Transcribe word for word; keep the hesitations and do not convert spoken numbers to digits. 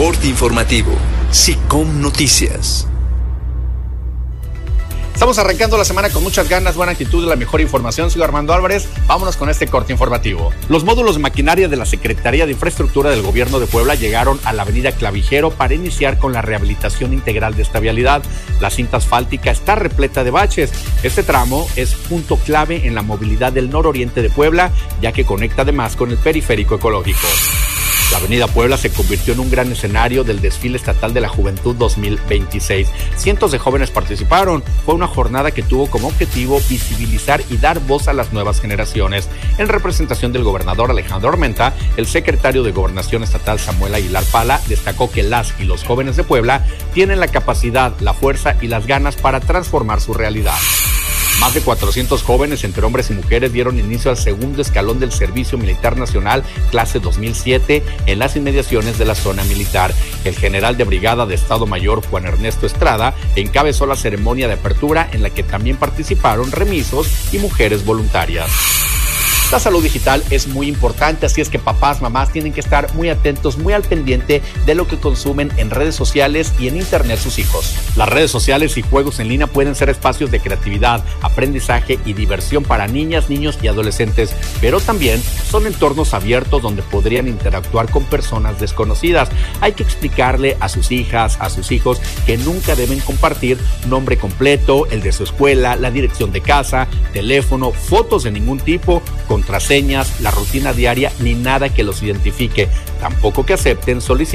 Corte informativo. SICOM Noticias. Estamos arrancando la semana con muchas ganas, buena actitud y la mejor información. Soy Armando Álvarez. Vámonos con este corte informativo. Los módulos de maquinaria de la Secretaría de Infraestructura del Gobierno de Puebla llegaron a la avenida Clavijero para iniciar con la rehabilitación integral de esta vialidad. La cinta asfáltica está repleta de baches. Este tramo es punto clave en la movilidad del nororiente de Puebla, ya que conecta además con el periférico ecológico. La avenida Puebla se convirtió en un gran escenario del desfile estatal de la Juventud dos mil veintiséis. Cientos de jóvenes participaron. Fue una jornada que tuvo como objetivo visibilizar y dar voz a las nuevas generaciones. En representación del gobernador Alejandro Armenta, el secretario de Gobernación Estatal Samuel Aguilar Pala destacó que las y los jóvenes de Puebla tienen la capacidad, la fuerza y las ganas para transformar su realidad. Más de cuatrocientos jóvenes, entre hombres y mujeres, dieron inicio al segundo escalón del Servicio Militar Nacional, clase dos mil siete, en las inmediaciones de la zona militar. El general de brigada de Estado Mayor, Juan Ernesto Estrada, encabezó la ceremonia de apertura en la que también participaron remisos y mujeres voluntarias. La salud digital es muy importante, así es que papás, mamás tienen que estar muy atentos, muy al pendiente de lo que consumen en redes sociales y en internet sus hijos. Las redes sociales y juegos en línea pueden ser espacios de creatividad, aprendizaje y diversión para niñas, niños y adolescentes, pero también son entornos abiertos donde podrían interactuar con personas desconocidas. Hay que explicarle a sus hijas, a sus hijos, que nunca deben compartir nombre completo, el de su escuela, la dirección de casa, teléfono, fotos de ningún tipo, contraseñas, la rutina diaria, ni nada que los identifique. Tampoco que acepten solicitudes